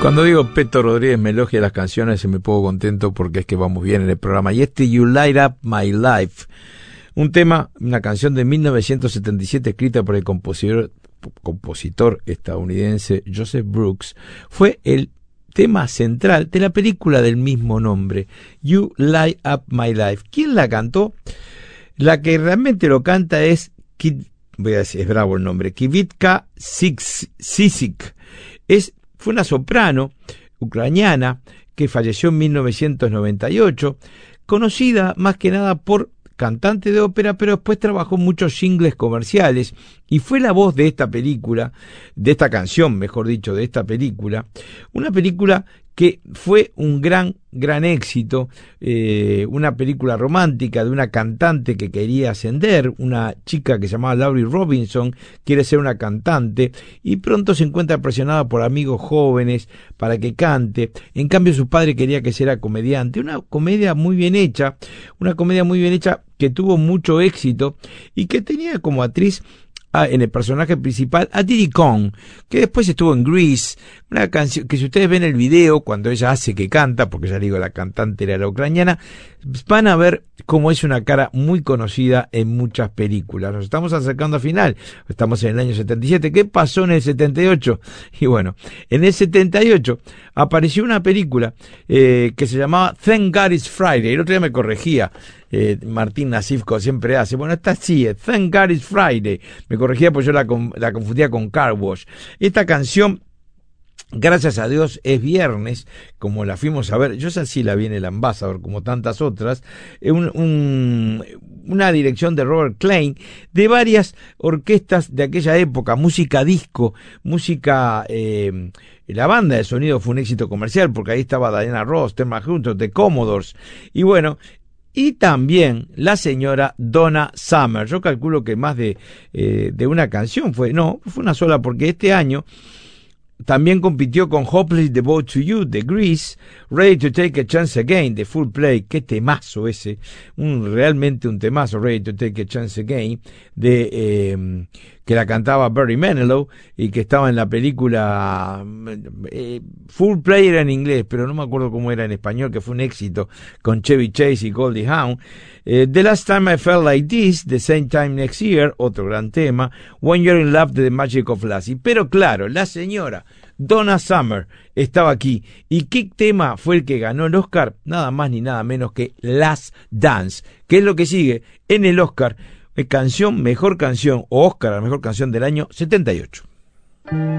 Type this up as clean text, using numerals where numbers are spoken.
Cuando digo Peto Rodríguez me elogia las canciones y me pongo contento porque es que vamos bien en el programa. Y You Light Up My Life, un tema, una canción de 1977 escrita por el compositor estadounidense Joseph Brooks, fue el tema central de la película del mismo nombre, You Light Up My Life. ¿Quién la cantó? La que realmente lo canta es voy a decir, es bravo el nombre, Kivitka Sisik. Fue una soprano ucraniana que falleció en 1998, conocida más que nada por cantante de ópera, pero después trabajó en muchos singles comerciales y fue la voz de esta película, de esta canción, mejor dicho, de esta película, una película que fue un gran éxito, una película romántica de una cantante que quería ascender, una chica que se llamaba Laurie Robinson, quiere ser una cantante y pronto se encuentra presionada por amigos jóvenes para que cante. En cambio su padre quería que sea comediante, una comedia muy bien hecha que tuvo mucho éxito y que tenía como actriz en el personaje principal a Diddy Kong, que después estuvo en Grease, una canción que si ustedes ven el video cuando ella hace que canta, porque ya digo la cantante era la ucraniana, van a ver cómo es una cara muy conocida en muchas películas. Nos estamos acercando al final, estamos en el año 77. ¿Qué pasó en el 78? Y bueno, en el 78 apareció una película que se llamaba Thank God It's Friday. El otro día me corregía Martín Nasifco, siempre hace, bueno, esta sí es Thank God It's Friday, me corregía porque yo la confundía con Car Wash. Esta canción, gracias a Dios, es viernes, como la fuimos a ver, yo esa sí la vi en el Ambassador, como tantas otras, una dirección de Robert Klein, de varias orquestas de aquella época, música disco, música, la banda de sonido fue un éxito comercial, porque ahí estaba Diana Ross, Thelma Houston, The Commodores, y bueno, y también la señora Donna Summer. Yo calculo que más de una canción fue una sola, porque este año también compitió con Hopelessly Devoted to You de Grease, Ready to Take a Chance Again de Full Play, qué temazo ese, realmente un temazo, Ready to Take a Chance Again, de que la cantaba Barry Manilow y que estaba en la película Full Play era en inglés, pero no me acuerdo cómo era en español, que fue un éxito con Chevy Chase y Goldie Hawn. The Last Time I Felt Like This, The Same Time Next Year, otro gran tema, When You're in Love, The Magic of Lassie. Pero claro, la señora Donna Summer estaba aquí. ¿Y qué tema fue el que ganó el Oscar? Nada más ni nada menos que Last Dance, que es lo que sigue en el Oscar, mejor canción o Oscar a la mejor canción del año 78.